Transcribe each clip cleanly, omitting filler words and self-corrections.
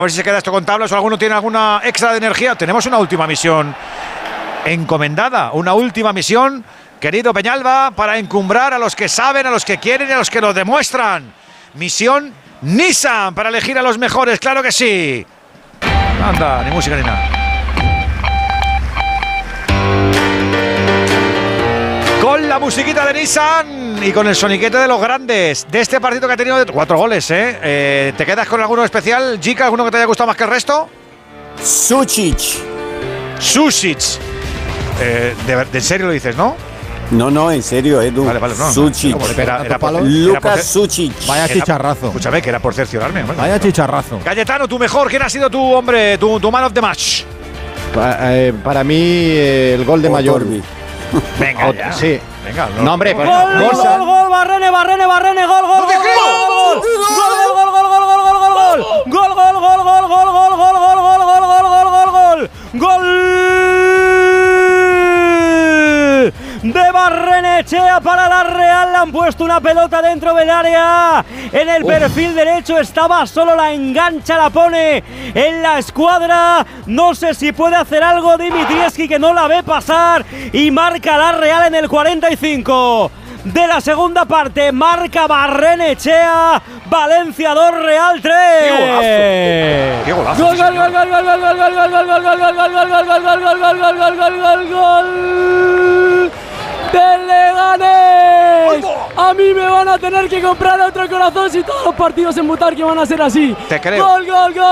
A ver si se queda esto con tablas o alguno tiene alguna extra de energía. Tenemos una última misión encomendada, una última misión, querido Peñalba, para encumbrar a los que saben, a los que quieren y a los que lo demuestran. Misión Nissan, para elegir a los mejores, claro que sí. Anda, ni música ni nada. Con la musiquita de Nissan y con el soniquete de los grandes de este partido que ha tenido 4 goles, ¿Te quedas con alguno especial, Jica? ¿Alguno que te haya gustado más que el resto? Sušić. ¿En serio lo dices, no? No, en serio, Edu. Vale, no. Sušić. Lucas Sušić. Vaya chicharrazo. Escúchame, que era por cerciorarme. Hombre. Vaya chicharrazo. Cayetano, tú mejor. ¿Quién ha sido tu hombre, tu man of the match? Para mí, el gol de Mayor. Venga, ya. Sí. Venga, no, hombre, pues gol, Barrene, gol, de Barrenechea para la Real. Le han puesto una pelota dentro del área. En el perfil derecho estaba solo, la engancha, la pone en la escuadra. No sé si puede hacer algo Dimitrievski, que no la ve pasar, y marca la Real en el 45 de la segunda parte. Marca Barrenechea. Valencia 2, Real 3. ¡Qué golazo! Gol del Leganés. A mí me van a tener que comprar otro corazón si todos los partidos en Butarque van a ser así. Te creo. Gol.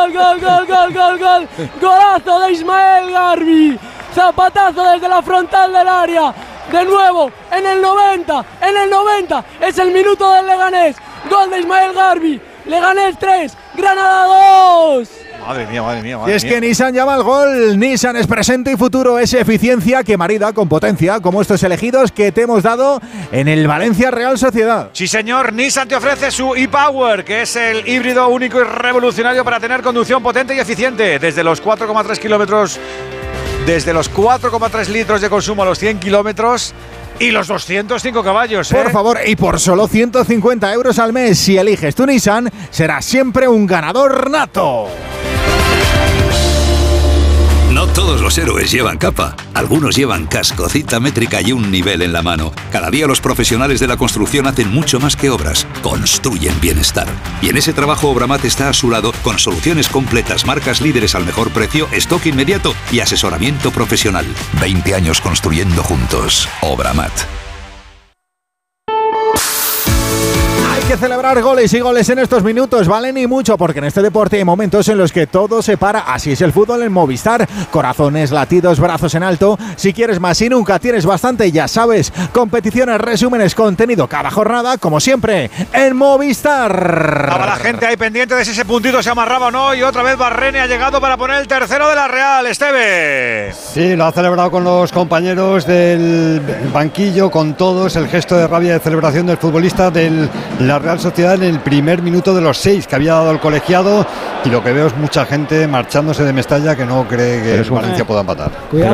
Golazo de Ismael Garbi. Zapatazo desde la frontal del área. De nuevo, en el 90. Es el minuto del Leganés. Gol de Ismael Garbi. Leganés 3, Granada 2. Madre mía. Y es que Nissan llama al gol. Nissan es presente y futuro, es eficiencia que marida con potencia, como estos elegidos que te hemos dado en el Valencia Real Sociedad. Sí, señor. Nissan te ofrece su e-Power, que es el híbrido único y revolucionario para tener conducción potente y eficiente. Desde los 4,3 kilómetros, desde los 4,3 litros de consumo a los 100 kilómetros. Y los 205 caballos, Por favor, y por solo 150 euros al mes, si eliges tu Nissan, serás siempre un ganador nato. No todos los héroes llevan capa. Algunos llevan casco, cita métrica y un nivel en la mano. Cada día los profesionales de la construcción hacen mucho más que obras. Construyen bienestar. Y en ese trabajo Obramat está a su lado con soluciones completas, marcas líderes al mejor precio, stock inmediato y asesoramiento profesional. 20 años construyendo juntos. Obramat. Hay que celebrar goles y goles en estos minutos, valen y mucho, porque en este deporte hay momentos en los que todo se para. Así es el fútbol en Movistar. Corazones, latidos, brazos en alto. Si quieres más y nunca tienes bastante, ya sabes. Competiciones, resúmenes, contenido cada jornada, como siempre, en Movistar. Estaba la gente ahí pendiente de si ese puntito se amarraba o no, y otra vez Barrene ha llegado para poner el tercero de la Real. Esteve. Sí, lo ha celebrado con los compañeros del banquillo, con todos. El gesto de rabia de celebración del futbolista de la Real Sociedad en el primer minuto de los 6 que había dado el colegiado, y lo que veo es mucha gente marchándose de Mestalla que no cree que el Valencia pueda empatar.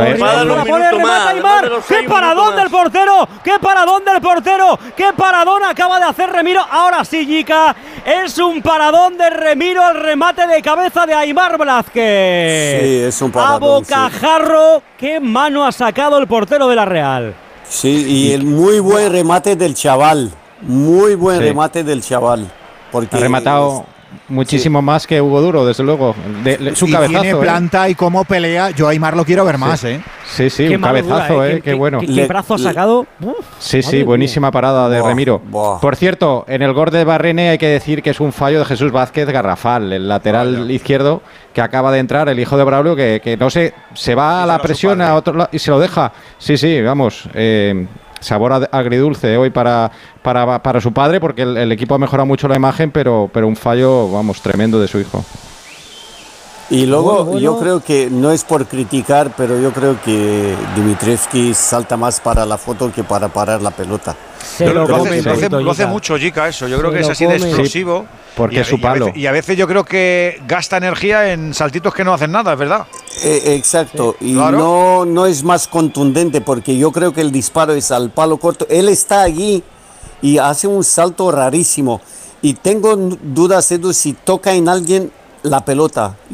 ¡Qué paradón del portero! ¡Qué paradón acaba de hacer Remiro! Ahora sí, Jica, es un paradón de Remiro al remate de cabeza de Aimar Blázquez. Sí, es un paradón. A bocajarro, qué mano ha sacado el portero de la Real. Sí, y el muy buen remate del chaval. Remate del chaval. Porque ha rematado muchísimo más que Hugo Duro, desde luego. Su cabezazo. Tiene planta y cómo pelea. Yo a Aimar lo quiero ver más, Sí, qué un cabezazo, qué bueno. ¿Qué brazo ha sacado? Sí, buenísima parada de Remiro. Por cierto, en el gol de Barrene hay que decir que es un fallo de Jesús Vázquez garrafal, el lateral izquierdo que acaba de entrar, el hijo de Braulio, que no sé, se va a la presión a otro lado y se lo deja. Sí, vamos. Sabor agridulce hoy para su padre, porque el equipo ha mejorado mucho la imagen, pero un fallo, vamos, tremendo de su hijo. Y luego yo creo que, no es por criticar, pero yo creo que Dimitrievski salta más para la foto que para parar la pelota. Lo hace mucho, Jica, eso. Yo creo que es así de explosivo. Sí, porque es su palo. Y a veces yo creo que gasta energía en saltitos que no hacen nada, es verdad. Exacto. Sí, y claro. no es más contundente, porque yo creo que el disparo es al palo corto. Él está allí y hace un salto rarísimo. Y tengo dudas, Edu, si toca en alguien la pelota.